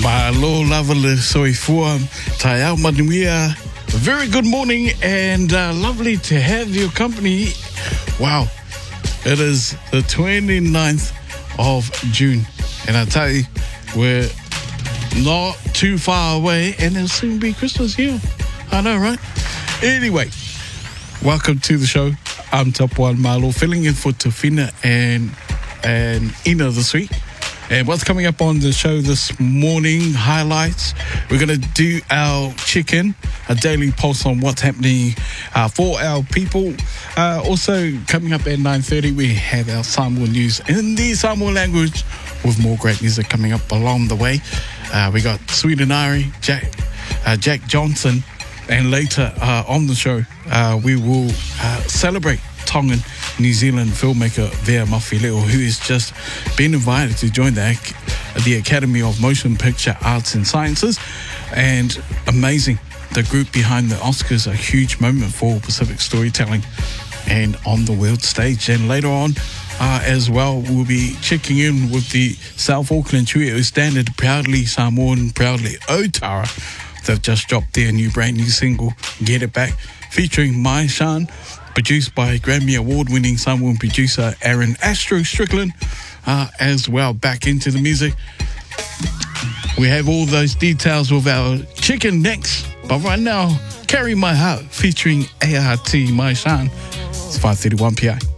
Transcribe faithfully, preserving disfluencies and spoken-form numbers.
Malo lavale soifua tayau manuia. Very good morning and uh, lovely to have your company. Wow, it is the twenty-ninth of June, and I tell you, we're not too far away, and it'll soon be Christmas here. I know, right? Anyway, welcome to the show. I'm Tapuan Malo, filling in for Tofina and and Ina this week. And what's coming up on the show this morning, highlights, we're going to do our check-in, a daily pulse on what's happening uh, for our people. Uh, also, coming up at nine thirty, we have our Samoa news in the Samoa language with more great music coming up along the way. Uh, we got Sweden Ari, Jack, uh, Jack Johnson, and later uh, on the show, uh, we will uh, celebrate Tongan New Zealand filmmaker Vea Mawhileo, who has just been invited to join the, the Academy of Motion Picture Arts and Sciences. And amazing, the group behind the Oscars, a huge moment for Pacific storytelling and on the world stage. And later on uh, as well, we'll be checking in with the South Auckland trio Standard, proudly Samoan, proudly Otara. They've just dropped their new brand new single, Get It Back, featuring Mai Shan, produced by Grammy Award-winning Samoan producer Aaron Astro Strickland, uh, as well. Back into the music. We have all those details with our chicken next. But right now, Carry My Heart featuring A R T Mai Shan. It's five thirty-one p m